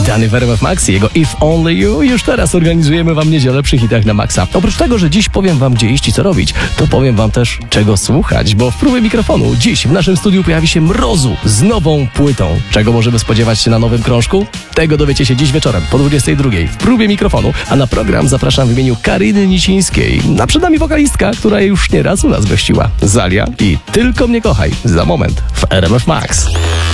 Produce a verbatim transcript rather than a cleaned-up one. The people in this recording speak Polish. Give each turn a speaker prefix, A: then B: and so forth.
A: Wydany w R M F Max i jego If Only You. Już teraz organizujemy wam niedzielę przy hitach na maksa. Oprócz tego, że dziś powiem wam, gdzie iść i co robić, to powiem wam też, czego słuchać, bo w próbie mikrofonu dziś w naszym studiu pojawi się Mrozu z nową płytą. Czego możemy spodziewać się na nowym krążku? Tego dowiecie się dziś wieczorem po dwudziestej drugiej w próbie mikrofonu, a na program zapraszam w imieniu Karyny Nicińskiej. A przed nami wokalistka, która już nieraz u nas gościła. Zalia i Tylko mnie kochaj za moment w R M F Max.